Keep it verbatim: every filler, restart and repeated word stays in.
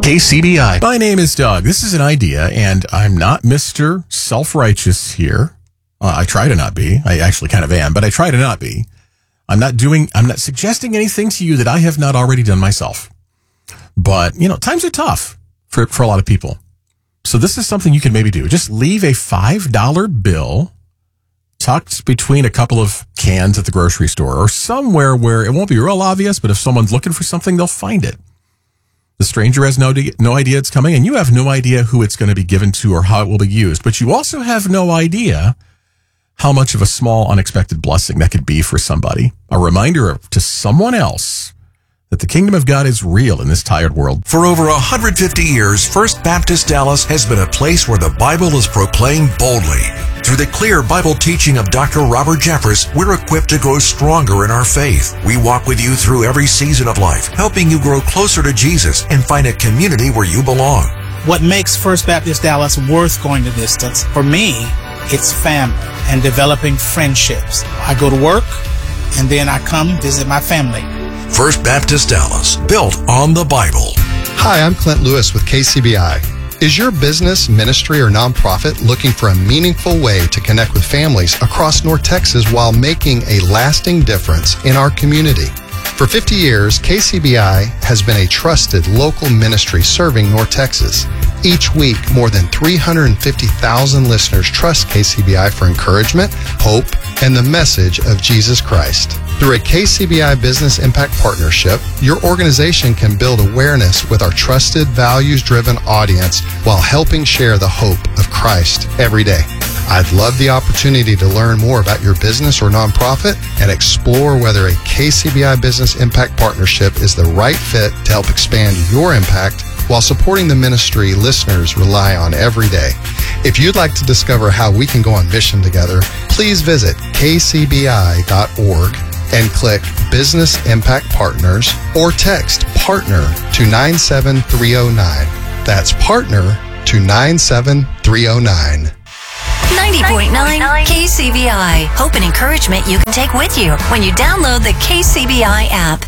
K C B I. My name is Doug. This is an idea, and I'm not Mister Self-Righteous here. Uh, I try to not be. I actually kind of am, but I try to not be. I'm not doing, I'm not suggesting anything to you that I have not already done myself. But, you know, times are tough for, for a lot of people. So this is something you can maybe do. Just leave a five dollar bill tucked between a couple of cans at the grocery store or somewhere where it won't be real obvious, but if someone's looking for something, they'll find it. The stranger has no, no idea it's coming, and you have no idea who it's going to be given to or how it will be used. But you also have no idea how much of a small, unexpected blessing that could be for somebody. A reminder to someone else that the kingdom of God is real in this tired world. For over one hundred fifty years, First Baptist Dallas has been a place where the Bible is proclaimed boldly. Through the clear Bible teaching of Doctor Robert Jeffress, we're equipped to grow stronger in our faith. We walk with you through every season of life, helping you grow closer to Jesus and find a community where you belong. What makes First Baptist Dallas worth going the distance, for me, it's family and developing friendships. I go to work, and then I come visit my family. First Baptist Dallas, built on the Bible. Hi, I'm Clint Lewis with K C B I. Is your business, ministry, or nonprofit looking for a meaningful way to connect with families across North Texas while making a lasting difference in our community? For fifty years, K C B I has been a trusted local ministry serving North Texas. Each week, more than three hundred fifty thousand listeners trust K C B I for encouragement, hope, and the message of Jesus Christ. Through a K C B I Business Impact Partnership, your organization can build awareness with our trusted, values-driven audience while helping share the hope of Christ every day. I'd love the opportunity to learn more about your business or nonprofit and explore whether a K C B I Business Impact Partnership is the right fit to help expand your impact while supporting the ministry listeners rely on every day. If you'd like to discover how we can go on mission together, please visit k c b i dot org and click Business Impact Partners or text PARTNER to nine seven three oh nine. That's PARTNER to nine seven three oh nine. ninety point nine K C B I. Hope and encouragement you can take with you when you download the K C B I app.